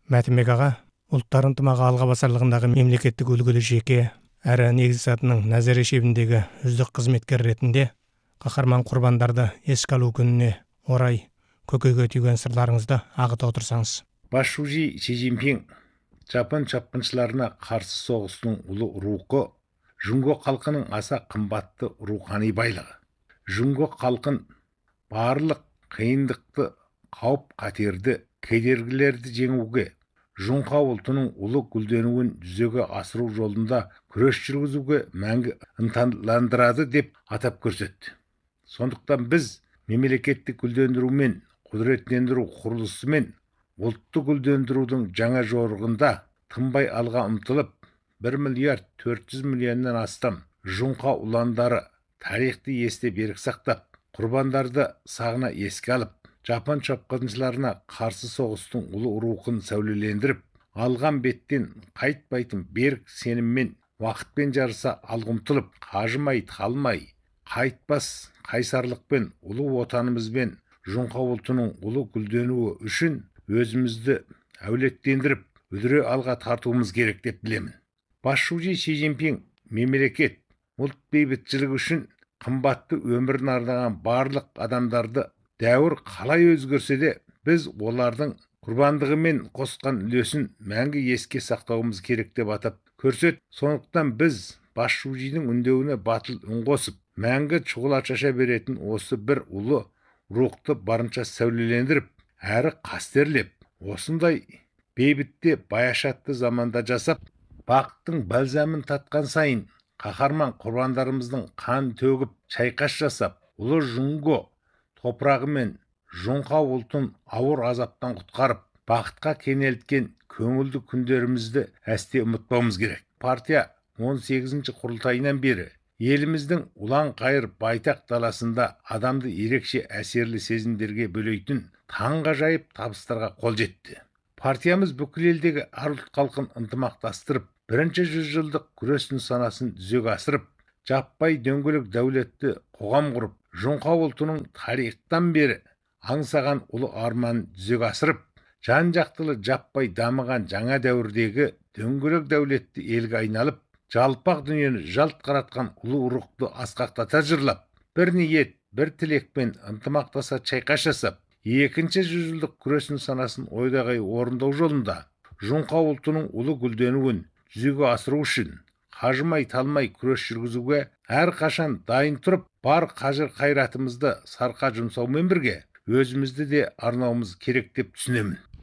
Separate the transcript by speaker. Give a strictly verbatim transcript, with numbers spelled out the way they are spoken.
Speaker 1: Мәтінбек аға, ұлттар ынтымағы алға басарлығындағы мемлекеттік үлгілі жеке әрі негізгі сатының Назар шебіндегі үздік қызметкер ретінде қаһарман құрбандарды еске алу күніне орай көкейге түйген сырларыңызды ағыта отырсаңыз.
Speaker 2: Басшужи Си Цзиньпин Жапон шапқыншыларына қарсы соғыстың ұлы рухы, Жунго халқының аса қымбатты рухани байлығы. Жунго халқын барлық қиындықты, қауіп-қатерді, кедергілерді жеңуге, Жунха ұлтының ұлы гүлденуін жүзеге асыру жолында күрес жүргізуге мәңгі ынталандырады деп атап көрсетті. Сондықтан біз мемлекеттік гүлдендіру мен құдіреттендіру құрылысы мен ұлтты гүлдендірудің жаңа жорығында тынбай алға ұмтылып, бір миллиард төрт жүз миллионнан астам Жунха ұландары тарихты есте берік сақтап, құрбандарды сағына еске алып, Жапон шапқыншыларына қарсы соғыстың ұлы рухын сәулелендіріп, алған беттен қайтпайтын берік сеніммен, уақытпен жарыса алға ұмтылып, қажымай, талмай, қайтпас қайсарлықпен ұлы отанымызбен Жунха ұлтының ұлы гүлденуі үшін өзімізді әулеттендіріп, үдіре алға тартуымыз керек деп білемін. Басшужи Си Цзиньпин мемлекет, ұлт бейбітшілік үшін қымбатты өмірін арнаған барлық адамдарды дәуір қалай өзгерсе де, біз олардың құрбандығы мен қосқан үлесін мәңгі еске сақтауымыз керек деп атап көрсет. Сондықтан біз Басшужидің үндеуіне батыл үн қосып, мәңгі шұғыла шаша беретін осы бір ұлы рухты барынша сәулелендіріп, әрі қастерлеп, осындай бейбітте баяшатты заманда жасап, бақыттың бәлзамын татқан сайын, қаһарман құрбандарымыздың қан төгіп, шайқас жасап, ұлы Жунго топырағы мен Жунха ұлтын ауыр азаптан құтқарып, бақытқа кенелткен көңілді күндерімізді әсте ұмытпауымыз керек. Партия он сегізінші құрылтайынан бері еліміздің ұлан қайыр байтақ даласында адамды ерекше әсерлі сезімдерге бөлейтін таңғажайып табыстарға қол жетті. Партиямыз бүкіл елдегі әр ұлт халқын ынтымақтастырып, бірінші жүзжылдық күрес нысанасын жүзеге асырып, жаппай дөңгелек дәулетті қоғам құрып, Жунха ұлтының тарихтан бері аңсаған ұлы арманын жүзеге асырып, жан-жақтылы жаппай дамыған жаңа дәуірдегі дөңгелек дәулетті елге айналып, жалпақ дүниені жалт қаратқан ұлы рухты асқақтата жырлап, бір ниет, бір тілекпен ынтымақтаса чайқас жасап, екінші жүзжылдық күрес нысанасын ойдағай орындау жолында Жунха ұлтының ұлы гүлденуін жүзеге асыру үшін қажымай талмай күрес жүргізуге әрқашан дайын тұрып, бар қажыр қайратымызды сарқа жұмсаумен бірге өзімізді де арнауымыз керек деп түсінемін.